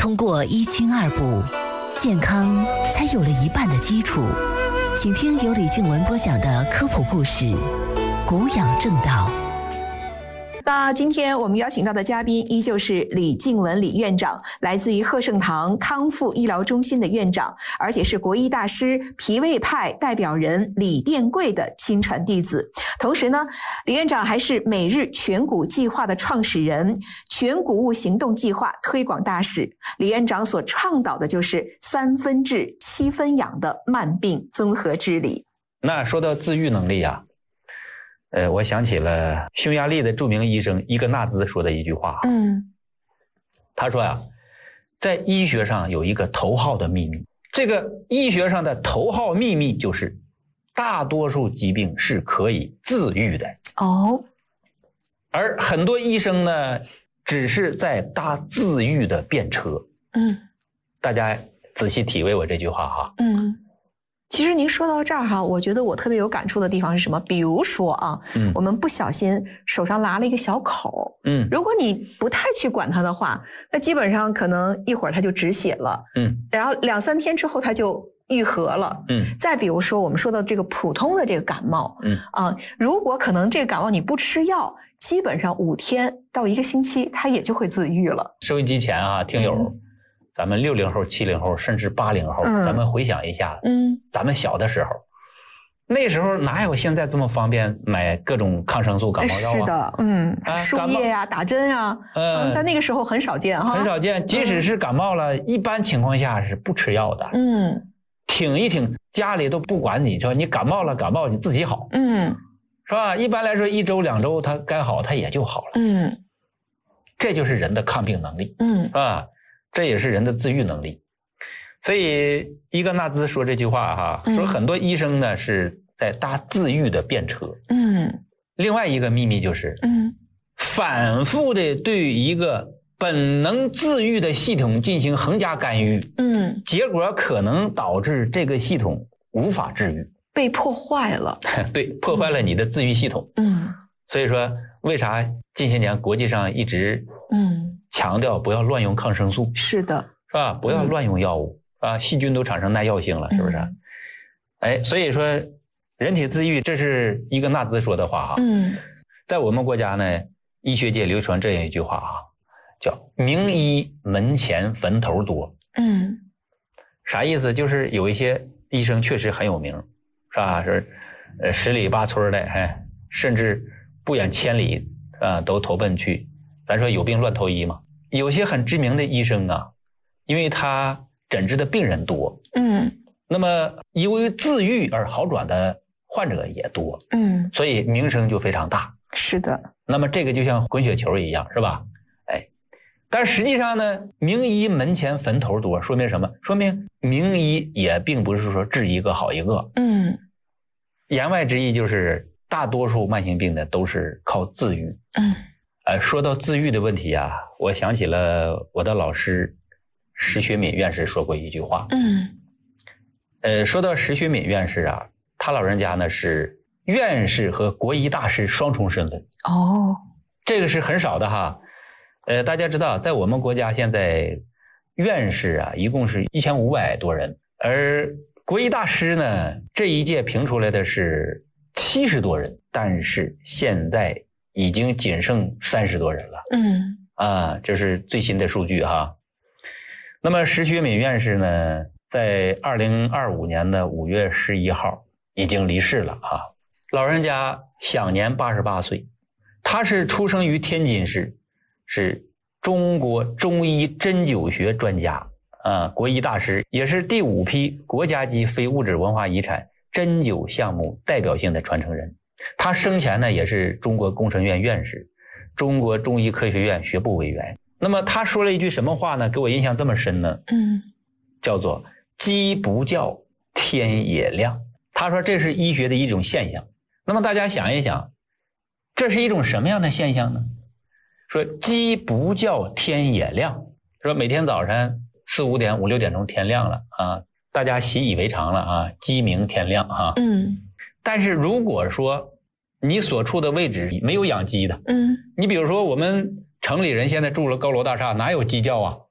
通过一清二补，健康才有了一半的基础。请听由李静文播讲的科普故事《古养正道》。 那今天我们邀请到的嘉宾依旧是李静文李院长，来自于贺圣堂康复医疗中心的院长，而且是国医大师脾胃派代表人李殿贵的亲传弟子。同时呢，李院长还是每日全谷计划的创始人，全谷物行动计划推广大使。李院长所倡导的就是3分治7分养的慢病综合治理。 那说到自愈能力啊，我想起了匈牙利的著名医生伊格纳兹说的一句话。他说啊，在医学上有一个头号的秘密，这个医学上的头号秘密就是大多数疾病是可以自愈的。而很多医生呢，只是在搭自愈的便车。大家仔细体会我这句话哈。 其实您说到这儿哈，我觉得我特别有感触的地方是什么？比如说啊，我们不小心手上拉了一个小口，如果你不太去管它的话，那基本上可能一会儿它就止血了，然后2、3天之后它就愈合了，再比如说我们说到这个普通的这个感冒，如果可能这个感冒你不吃药，基本上5天到1个星期它也就会自愈了。 收音机前啊，听友。咱们60后、70后，甚至80后，咱们回想一下，咱们小的时候，那时候哪有现在这么方便买各种抗生素、感冒药啊？ 是的，输液呀、打针呀，在那个时候很少见哈， 很少见。即使是感冒了，一般情况下是不吃药的。挺一挺，家里都不管你，说你感冒了，感冒你自己好，是吧？一般来说，1周2周它该好，它也就好了。这就是人的抗病能力，这也是人的自愈能力。所以伊格纳兹说这句话哈，说很多医生呢是在搭自愈的便车。另外一个秘密就是反复的对一个本能自愈的系统进行横加干预，结果可能导致这个系统无法治愈， 被破坏了。 对，破坏了你的自愈系统。所以说为啥近些年国际上一直强调不要乱用抗生素？是的，是吧？不要乱用药物啊，细菌都产生耐药性了，是不是？所以说人体自愈，这是伊格纳兹说的话哈。在我们国家呢，医学界流传这样一句话啊，叫名医门前坟头多。啥意思？就是有一些医生确实很有名，是吧？是10里8村的，甚至不远千里都投奔去。咱说有病乱投医嘛。有些很知名的医生啊，因为他诊治的病人多，那么由于自愈而好转的患者也多，所以名声就非常大。是的。那么这个就像滚雪球一样，是吧？但实际上呢，名医门前坟头多，说明什么？说明名医也并不是说治一个好一个。言外之意就是大多数慢性病的都是靠自愈。说到自愈的问题啊，我想起了我的老师石学敏院士说过一句话。说到石学敏院士啊，他老人家呢是院士和国医大师双重身份。这个是很少的哈。大家知道，在我们国家现在院士啊，一共是1500多人，而国医大师呢，这一届评出来的是70多人，但是现在已经仅剩30多人了。这是最新的数据哈。那么石学敏院士呢，在2025年的5月11号已经离世了啊。老人家享年88岁，他是出生于天津市，是中国中医针灸学专家国医大师，也是第5批国家级非物质文化遗产针灸项目代表性的传承人。他生前呢也是中国工程院院士，中国中医科学院学部委员。那么他说了一句什么话呢？给我印象这么深呢？叫做鸡不叫天也亮。他说这是医学的一种现象。那么大家想一想，这是一种什么样的现象呢？说鸡不叫天也亮，说每天早上4、5点、5、6点钟天亮了啊，大家习以为常了啊，鸡鸣天亮啊。但是如果说你所处的位置没有养鸡的，你比如说我们城里人现在住了高楼大厦，哪有鸡叫啊？